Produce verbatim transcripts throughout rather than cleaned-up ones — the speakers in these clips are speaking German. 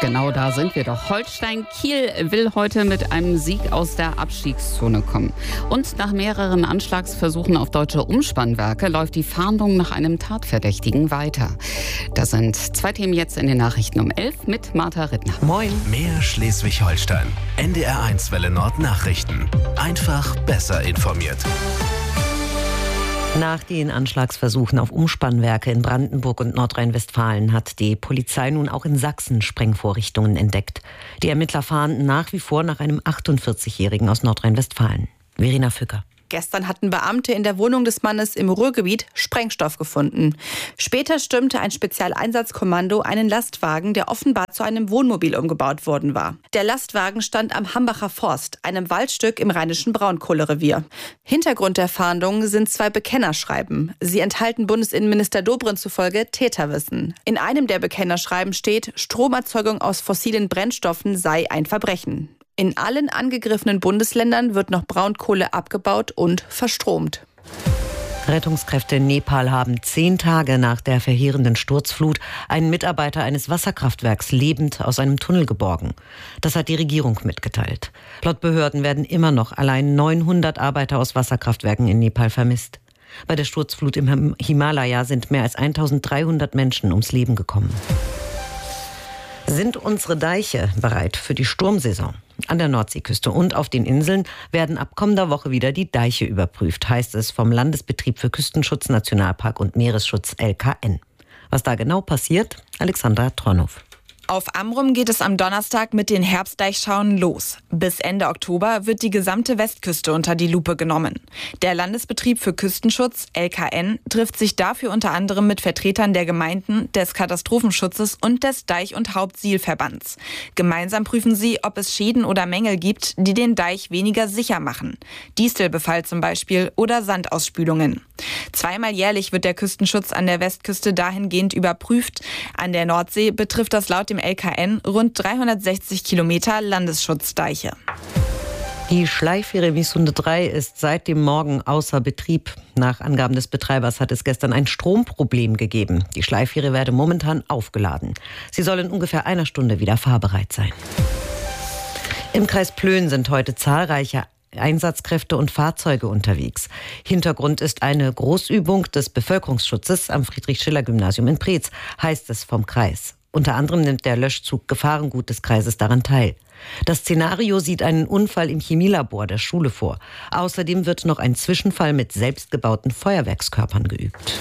Genau da sind wir doch. Holstein Kiel will heute mit einem Sieg aus der Abstiegszone kommen. Und nach mehreren Anschlagsversuchen auf deutsche Umspannwerke läuft die Fahndung nach einem Tatverdächtigen weiter. Das sind zwei Themen jetzt in den Nachrichten um elf mit Martha Rittner. Moin. Mehr Schleswig-Holstein. N D R eins Welle Nord Nachrichten. Einfach besser informiert. Nach den Anschlagsversuchen auf Umspannwerke in Brandenburg und Nordrhein-Westfalen hat die Polizei nun auch in Sachsen Sprengvorrichtungen entdeckt. Die Ermittler fahnden nach wie vor nach einem achtundvierzigjährigen aus Nordrhein-Westfalen. Verena Fücker. Gestern hatten Beamte in der Wohnung des Mannes im Ruhrgebiet Sprengstoff gefunden. Später stürmte ein Spezialeinsatzkommando einen Lastwagen, der offenbar zu einem Wohnmobil umgebaut worden war. Der Lastwagen stand am Hambacher Forst, einem Waldstück im rheinischen Braunkohlerevier. Hintergrund der Fahndung sind zwei Bekennerschreiben. Sie enthalten Bundesinnenminister Dobrindt zufolge Täterwissen. In einem der Bekennerschreiben steht, Stromerzeugung aus fossilen Brennstoffen sei ein Verbrechen. In allen angegriffenen Bundesländern wird noch Braunkohle abgebaut und verstromt. Rettungskräfte in Nepal haben zehn Tage nach der verheerenden Sturzflut einen Mitarbeiter eines Wasserkraftwerks lebend aus einem Tunnel geborgen. Das hat die Regierung mitgeteilt. Laut Behörden werden immer noch allein neunhundert Arbeiter aus Wasserkraftwerken in Nepal vermisst. Bei der Sturzflut im Himalaya sind mehr als eintausenddreihundert Menschen ums Leben gekommen. Sind unsere Deiche bereit für die Sturmsaison? An der Nordseeküste und auf den Inseln werden ab kommender Woche wieder die Deiche überprüft, heißt es vom Landesbetrieb für Küstenschutz, Nationalpark und Meeresschutz L K N. Was da genau passiert? Alexandra Tronhoff. Auf Amrum geht es am Donnerstag mit den Herbstdeichschauen los. Bis Ende Oktober wird die gesamte Westküste unter die Lupe genommen. Der Landesbetrieb für Küstenschutz, L K N, trifft sich dafür unter anderem mit Vertretern der Gemeinden, des Katastrophenschutzes und des Deich- und Hauptsielverbands. Gemeinsam prüfen sie, ob es Schäden oder Mängel gibt, die den Deich weniger sicher machen. Distelbefall zum Beispiel oder Sandausspülungen. Zweimal jährlich wird der Küstenschutz an der Westküste dahingehend überprüft. An der Nordsee betrifft das laut dem L K N rund dreihundertsechzig Kilometer Landesschutzdeiche. Die Schleifwehre Wisunde drei ist seit dem Morgen außer Betrieb. Nach Angaben des Betreibers hat es gestern ein Stromproblem gegeben. Die Schleifwehre werde momentan aufgeladen. Sie soll in ungefähr einer Stunde wieder fahrbereit sein. Im Kreis Plön sind heute zahlreiche Einsatzkräfte und Fahrzeuge unterwegs. Hintergrund ist eine Großübung des Bevölkerungsschutzes am Friedrich-Schiller-Gymnasium in Preetz, heißt es vom Kreis. Unter anderem nimmt der Löschzug Gefahrengut des Kreises daran teil. Das Szenario sieht einen Unfall im Chemielabor der Schule vor. Außerdem wird noch ein Zwischenfall mit selbstgebauten Feuerwerkskörpern geübt.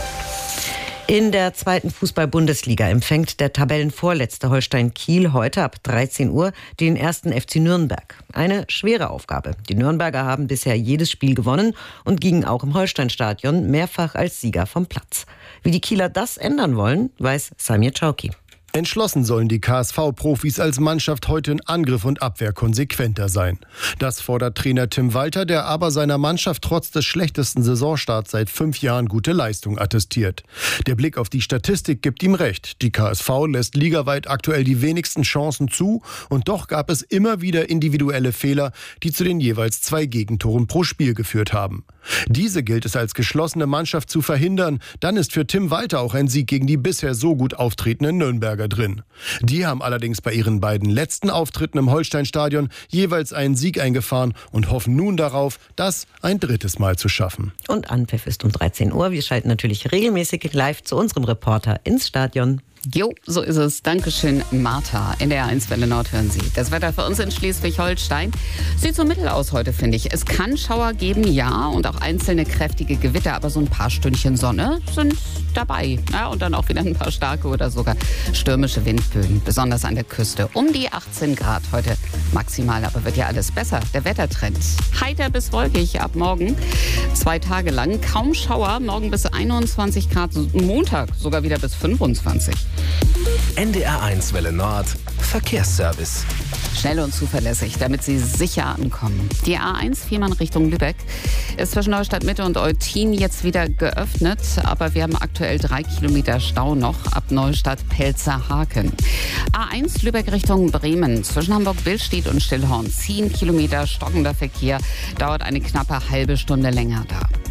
In der zweiten Fußball-Bundesliga empfängt der Tabellenvorletzte Holstein Kiel heute ab dreizehn Uhr den ersten F C Nürnberg. Eine schwere Aufgabe. Die Nürnberger haben bisher jedes Spiel gewonnen und gingen auch im Holsteinstadion mehrfach als Sieger vom Platz. Wie die Kieler das ändern wollen, weiß Samir Czauki. Entschlossen sollen die K S V-Profis als Mannschaft heute in Angriff und Abwehr konsequenter sein. Das fordert Trainer Tim Walter, der aber seiner Mannschaft trotz des schlechtesten Saisonstarts seit fünf Jahren gute Leistung attestiert. Der Blick auf die Statistik gibt ihm recht. Die K S V lässt ligaweit aktuell die wenigsten Chancen zu und doch gab es immer wieder individuelle Fehler, die zu den jeweils zwei Gegentoren pro Spiel geführt haben. Diese gilt es als geschlossene Mannschaft zu verhindern. Dann ist für Tim Walter auch ein Sieg gegen die bisher so gut auftretenden Nürnberger drin. Die haben allerdings bei ihren beiden letzten Auftritten im Holsteinstadion jeweils einen Sieg eingefahren und hoffen nun darauf, das ein drittes Mal zu schaffen. Und Anpfiff ist um dreizehn Uhr. Wir schalten natürlich regelmäßig live zu unserem Reporter ins Stadion. Jo, so ist es. Dankeschön, Martha. In der eins Welle Nord hören Sie. Das Wetter für uns in Schleswig-Holstein sieht so mittel aus heute, finde ich. Es kann Schauer geben, ja, und auch einzelne kräftige Gewitter, aber so ein paar Stündchen Sonne sind dabei. Ja, und dann auch wieder ein paar starke oder sogar stürmische Windböen, besonders an der Küste. Um die achtzehn Grad heute maximal, aber wird ja alles besser. Der Wettertrend heiter bis wolkig ab morgen. Zwei Tage lang kaum Schauer, morgen bis einundzwanzig Grad, Montag sogar wieder bis fünfundzwanzig. N D R eins Welle Nord Verkehrsservice. Schnell und zuverlässig, damit Sie sicher ankommen. Die A eins Fehmarn Richtung Lübeck ist zwischen Neustadt Mitte und Eutin jetzt wieder geöffnet, aber wir haben aktuell drei Kilometer Stau noch ab Neustadt-Pelzerhaken. A eins Lübeck Richtung Bremen zwischen Hamburg-Billstedt und Stillhorn zehn Kilometer stockender Verkehr, dauert eine knappe halbe Stunde länger da.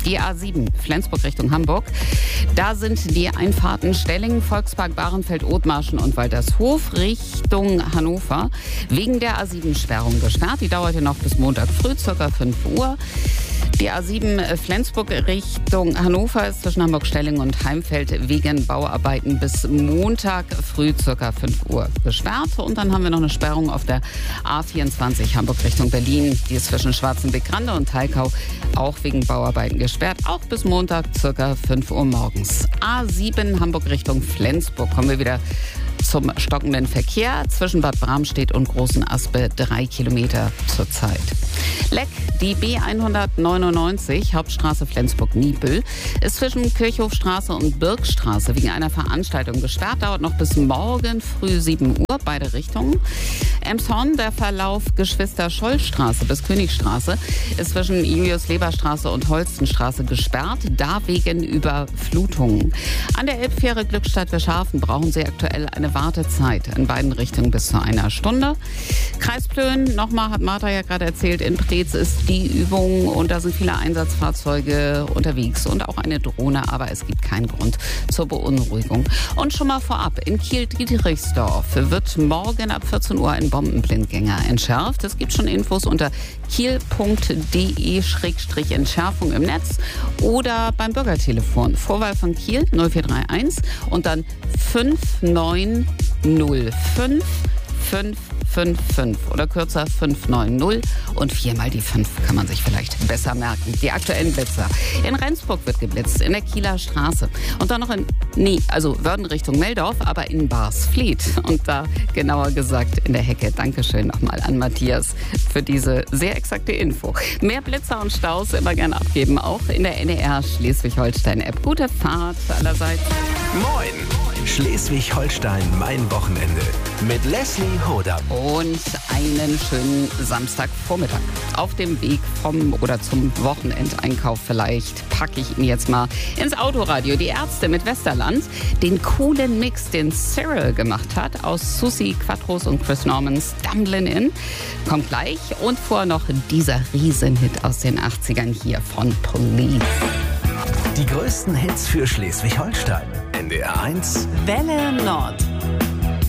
Die A sieben, Flensburg Richtung Hamburg. Da sind die Einfahrten Stellingen, Volkspark, Bahrenfeld, Othmarschen und Waltershof Richtung Hannover wegen der A sieben Sperrung gesperrt. Die dauert ja noch bis Montag früh, ca. fünf Uhr. Die A sieben Flensburg Richtung Hannover ist zwischen Hamburg-Stellingen und Heimfeld wegen Bauarbeiten bis Montag früh ca. fünf Uhr gesperrt. Und dann haben wir noch eine Sperrung auf der A vierundzwanzig Hamburg Richtung Berlin. Die ist zwischen Schwarzenbeck-Grande und Talkau auch wegen Bauarbeiten gesperrt. Auch bis Montag ca. fünf Uhr morgens. A sieben Hamburg Richtung Flensburg. Kommen wir wieder zum stockenden Verkehr zwischen Bad Bramstedt und Großen Aspe, drei Kilometer zurzeit. Leck, die B hundertneunundneunzig, Hauptstraße Flensburg-Niebüll, ist zwischen Kirchhofstraße und Birkstraße wegen einer Veranstaltung gesperrt. Dauert noch bis morgen früh sieben Uhr, beide Richtungen. Emshorn, der Verlauf Geschwister-Scholl-Straße bis Königstraße, ist zwischen Julius-Leber-Straße und Holstenstraße gesperrt, da wegen Überflutungen. An der Elbfähre Glückstadt-Wirschhafen brauchen Sie aktuell eine Wartezeit in beiden Richtungen bis zu einer Stunde. Kreisplön, nochmal hat Martha ja gerade erzählt, in Preetz ist die Übung und da sind viele Einsatzfahrzeuge unterwegs und auch eine Drohne, aber es gibt keinen Grund zur Beunruhigung. Und schon mal vorab, in Kiel-Dietrichsdorf wird morgen ab vierzehn Uhr ein Bombenblindgänger entschärft. Es gibt schon Infos unter kiel punkt de Schrägstrich Entschärfung im Netz oder beim Bürgertelefon. Vorwahl von Kiel null vier drei eins und dann fünf neun null fünf fünf fünf fünf oder kürzer fünf neun null und viermal die fünf kann man sich vielleicht besser merken. Die aktuellen Blitzer. In Rendsburg wird geblitzt, in der Kieler Straße. Und dann noch in, nee, also Wörden Richtung Meldorf, aber in Barsfleet. Und da genauer gesagt in der Hecke. Dankeschön nochmal an Matthias für diese sehr exakte Info. Mehr Blitzer und Staus immer gerne abgeben, auch in der N D R Schleswig-Holstein-App. Gute Fahrt allerseits. Moin! Schleswig-Holstein, mein Wochenende. Mit Leslie Hodam. Und einen schönen Samstagvormittag. Auf dem Weg vom oder zum Wochenendeinkauf vielleicht packe ich ihn jetzt mal ins Autoradio. Die Ärzte mit Westerland, den coolen Mix, den Cyril gemacht hat, aus Susi Quattros und Chris Normans Dumblin' In. Kommt gleich. Und vorher noch dieser Riesenhit aus den achtzigern hier von Police. Die größten Hits für Schleswig-Holstein. N D R eins Welle Nord.